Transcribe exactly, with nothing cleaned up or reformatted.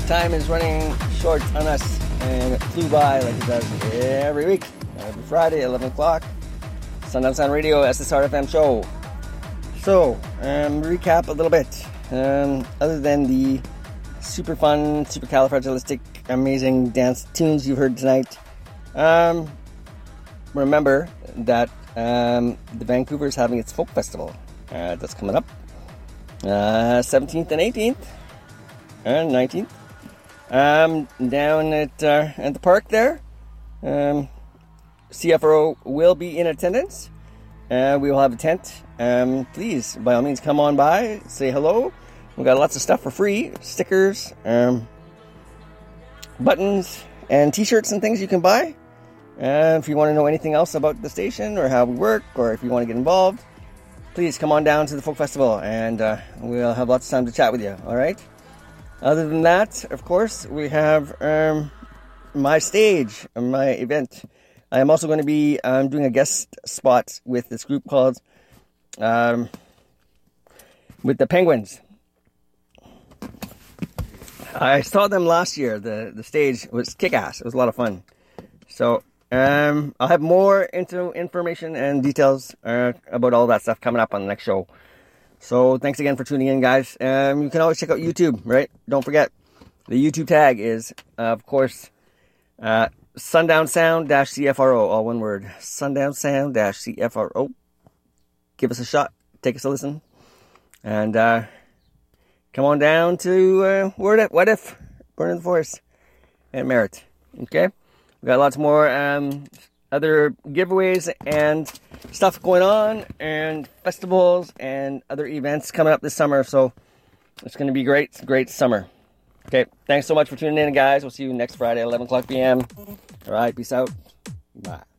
Time is running short on us, and it flew by like it does every week. Every Friday, eleven o'clock. Sundown Sound Radio, S S R F M show. So, um, recap a little bit. Um, other than the super fun, supercalifragilistic, amazing dance tunes you heard tonight, um, remember that um, the Vancouver is having its folk festival. Uh, that's coming up. Uh, seventeenth and eighteenth. And nineteenth. Um, down at, uh, at the park there. Um, C F R O will be in attendance. Uh, we will have a tent. Um, please, by all means, come on by, say hello. We've got lots of stuff for free. Stickers, um, buttons, and t-shirts and things you can buy. Uh, if you want to know anything else about the station or how we work, or if you want to get involved, please come on down to the Folk Festival, and uh, we'll have lots of time to chat with you, all right? Other than that, of course, we have um, my stage, my event. I am also going to be um, doing a guest spot with this group called um, with the Penguins. I saw them last year. The, the stage was kick-ass. It was a lot of fun. So um, I'll have more into information and details uh, about all that stuff coming up on the next show. So thanks again for tuning in, guys. Um, you can always check out YouTube, right? Don't forget, the YouTube tag is, uh, of course, uh, Sundown Sound dash C F R O, all one word. Sundown Sound dash C F R O. Give us a shot. Take us a listen. And uh, come on down to uh, What If, What If, Burn in the Forest, and Merritt. Okay? We've got lots more um, other giveaways and stuff going on, and festivals and other events coming up this summer. So it's going to be great, great summer. Okay, thanks so much for tuning in, guys. We'll see you next Friday, eleven o'clock p.m. All right, peace out. Bye.